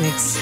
Musikmix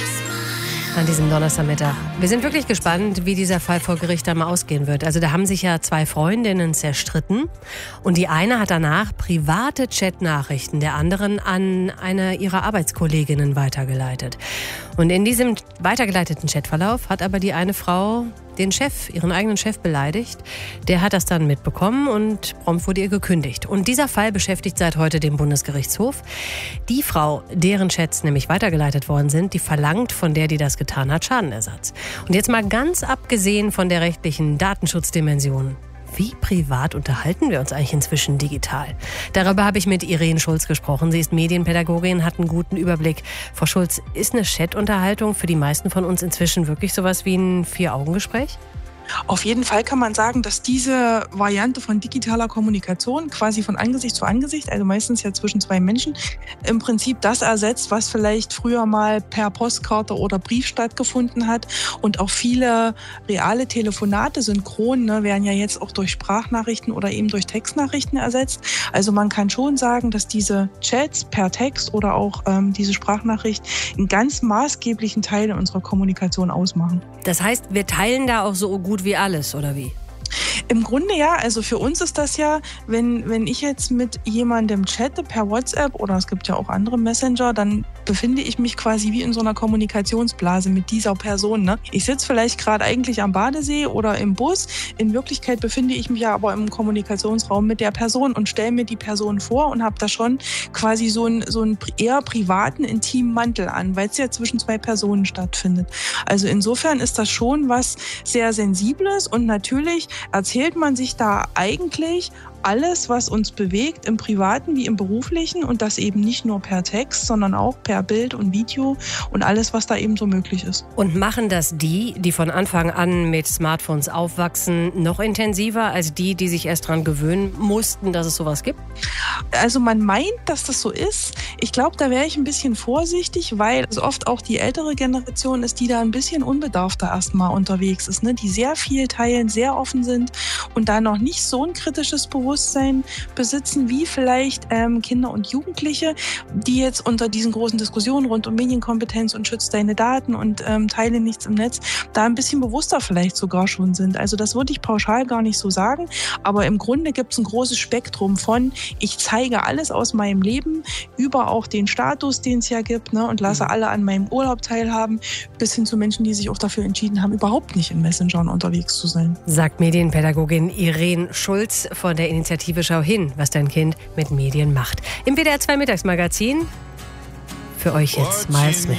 an diesem Donnerstagmittag. Wir sind wirklich gespannt, wie dieser Fall vor Gericht einmal ausgehen wird. Also da haben sich ja zwei Freundinnen zerstritten und die eine hat danach private Chatnachrichten der anderen an eine ihrer Arbeitskolleginnen weitergeleitet. Und in diesem weitergeleiteten Chatverlauf hat aber die eine Frau den Chef, ihren eigenen Chef beleidigt. Der hat das dann mitbekommen und prompt wurde ihr gekündigt. Und dieser Fall beschäftigt seit heute den Bundesgerichtshof. Die Frau, deren Chats nämlich weitergeleitet worden sind, die verlangt von der, die das getan hat, Schadenersatz. Und jetzt mal ganz abgesehen von der rechtlichen Datenschutzdimension. Wie privat unterhalten wir uns eigentlich inzwischen digital? Darüber habe ich mit Irene Schulz gesprochen. Sie ist Medienpädagogin, hat einen guten Überblick. Frau Schulz, ist eine Chatunterhaltung für die meisten von uns inzwischen wirklich sowas wie ein Vier-Augen-Gespräch? Auf jeden Fall kann man sagen, dass diese Variante von digitaler Kommunikation quasi von Angesicht zu Angesicht, also meistens ja zwischen zwei Menschen, im Prinzip das ersetzt, was vielleicht früher mal per Postkarte oder Brief stattgefunden hat. Und auch viele reale Telefonate, synchron, werden ja jetzt auch durch Sprachnachrichten oder eben durch Textnachrichten ersetzt. Also man kann schon sagen, dass diese Chats per Text oder auch diese Sprachnachricht einen ganz maßgeblichen Teil unserer Kommunikation ausmachen. Das heißt, wir teilen da auch so gut wie alles, oder wie? Im Grunde ja, also für uns ist das ja, wenn ich jetzt mit jemandem chatte per WhatsApp oder es gibt ja auch andere Messenger, dann befinde ich mich quasi wie in so einer Kommunikationsblase mit dieser Person. Ne? Ich sitze vielleicht gerade eigentlich am Badesee oder im Bus. In Wirklichkeit befinde ich mich ja aber im Kommunikationsraum mit der Person und stelle mir die Person vor und habe da schon quasi so einen eher privaten, intimen Mantel an, weil es ja zwischen zwei Personen stattfindet. Also insofern ist das schon was sehr Sensibles und natürlich erzählt man sich da eigentlich alles, was uns bewegt, im Privaten wie im Beruflichen und das eben nicht nur per Text, sondern auch per Bild und Video und alles, was da eben so möglich ist. Und machen das die von Anfang an mit Smartphones aufwachsen, noch intensiver als die sich erst daran gewöhnen mussten, dass es sowas gibt? Also man meint, dass das so ist. Ich glaube, da wäre ich ein bisschen vorsichtig, weil es oft auch die ältere Generation ist, die da ein bisschen unbedarfter erstmal unterwegs ist, ne? Die sehr viel teilen, sehr offen sind und da noch nicht so ein kritisches Bewusstsein besitzen wie vielleicht Kinder und Jugendliche, die jetzt unter diesen großen Diskussionen rund um Medienkompetenz und schützt deine Daten und teile nichts im Netz, da ein bisschen bewusster vielleicht sogar schon sind. Also das würde ich pauschal gar nicht so sagen, aber im Grunde gibt es ein großes Spektrum von ich zeige alles aus meinem Leben, über auch den Status, den es ja gibt, ne, und lasse alle an meinem Urlaub teilhaben, bis hin zu Menschen, die sich auch dafür entschieden haben, überhaupt nicht in Messengern unterwegs zu sein. Sagt Medienpädagogin Irene Schulz von der Initiative Schau hin, was dein Kind mit Medien macht. Im WDR 2 Mittagsmagazin für euch jetzt Miles Smith.